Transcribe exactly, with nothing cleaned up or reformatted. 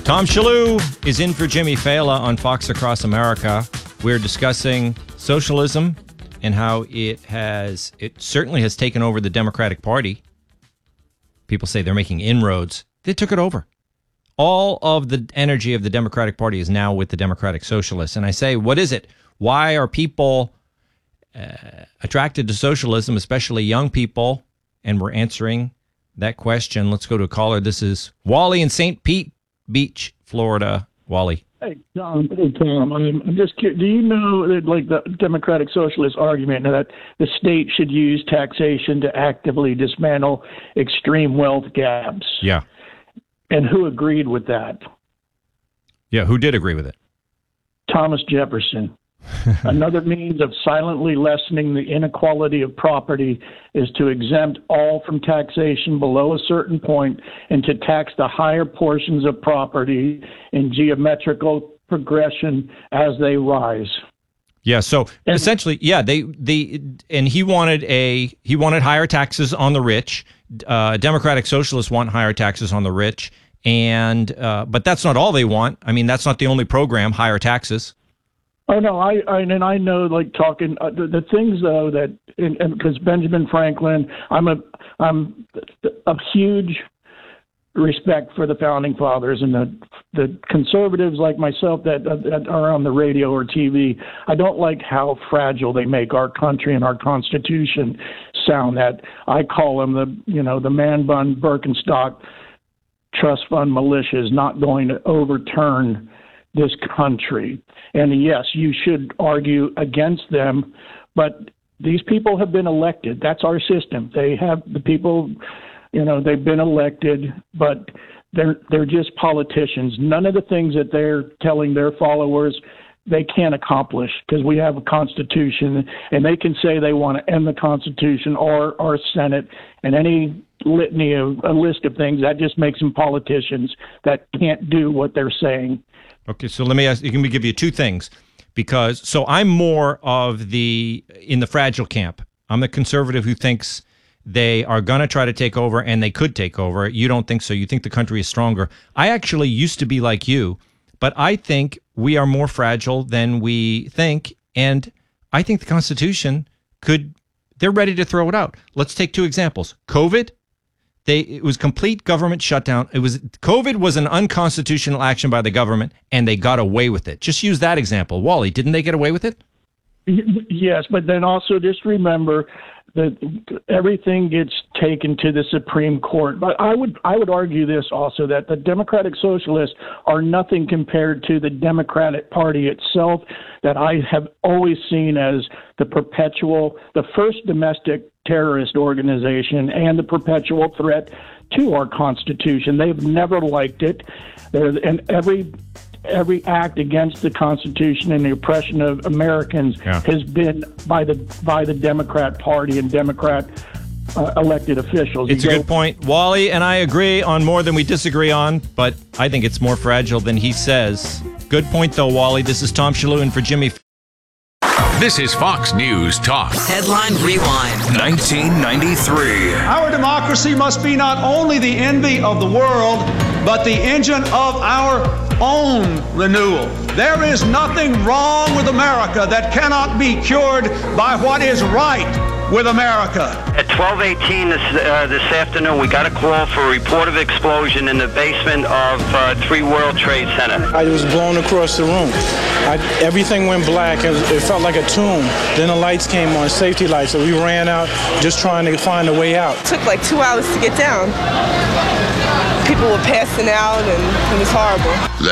Tom Shalhoub is in for Jimmy Fallon on Fox Across America. We're discussing socialism and how it has, it certainly has taken over the Democratic Party. People say they're making inroads. They took it over. All of the energy of the Democratic Party is now with the Democratic Socialists. And I say, what is it? Why are people uh, attracted to socialism, especially young people? And we're answering that question. Let's go to a caller. This is Wally in Saint Pete Beach, Florida. Wally. Hey, Tom. Hey, Tom. I'm, I'm just curious. Do you know that, like, the Democratic Socialist argument that the state should use taxation to actively dismantle extreme wealth gaps? Yeah. And who agreed with that? Yeah, who did agree with it? Thomas Jefferson. Another means of silently lessening the inequality of property is to exempt all from taxation below a certain point and to tax the higher portions of property in geometrical progression as they rise. Yeah, so and, essentially, yeah, they they and he wanted a he wanted higher taxes on the rich. Uh, Democratic Socialists want higher taxes on the rich, and uh, but that's not all they want. I mean, that's not the only program, higher taxes. Oh no, I, I and I know, like, talking uh, the, the things though that because Benjamin Franklin, I'm a I'm a huge respect for the founding fathers and the the conservatives like myself that, that are on the radio or T V. I don't like how fragile they make our country and our Constitution sound. That I call them the you know the man bun Birkenstock trust fund militia is not going to overturn this country. And yes, you should argue against them, but these people have been elected. That's our system. They have the people, you know, they've been elected, but they're they're just politicians. None of the things that they're telling their followers they can't accomplish because we have a Constitution, and they can say they want to end the Constitution or our Senate and any litany of a list of things. That just makes them politicians that can't do what they're saying. Okay, so let me ask. Let me give you two things, because so I'm more of the in the fragile camp. I'm the conservative who thinks they are going to try to take over, and they could take over. You don't think so. You think the country is stronger. I actually used to be like you, but I think we are more fragile than we think, and I think the Constitution could. They're ready to throw it out. Let's take two examples. COVID. They, it was complete government shutdown. It was COVID was an unconstitutional action by the government, and they got away with it. Just use that example. Wally, didn't they get away with it? Yes, but then also just remember that everything gets taken to the Supreme Court. But I would I would argue this also, that the Democratic Socialists are nothing compared to the Democratic Party itself, that I have always seen as the perpetual, the first domestic terrorist organization and the perpetual threat to our Constitution. They've never liked it. They're, and every every act against the Constitution and the oppression of Americans yeah. has been by the by the Democrat Party and Democrat uh, elected officials. It's you a go, good point. Wally and I agree on more than we disagree on, but I think it's more fragile than he says. Good point, though, Wally. This is Tom Shalhoub in for Jimmy. This is Fox News Talk. Headline Rewind. nineteen ninety-three. Our democracy must be not only the envy of the world, but the engine of our own renewal. There is nothing wrong with America that cannot be cured by what is right with America. At twelve eighteen this, uh, this afternoon, we got a call for a report of explosion in the basement of uh, three World Trade Center. I was blown across the room. I, everything went black. It, was, it felt like a tomb. Then the lights came on, safety lights, so we ran out just trying to find a way out. It took like two hours to get down. People were passing out, and it was horrible.